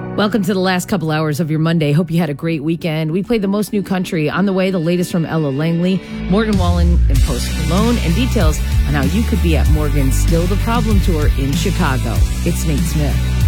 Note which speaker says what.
Speaker 1: Welcome to the last couple hours of your Monday. Hope you had a great weekend. We played the most new country. On the way, the latest from Ella Langley, Morgan Wallen, and Post Malone, and details on how you could be at Morgan's Still the Problem tour in Chicago. It's Nate Smith.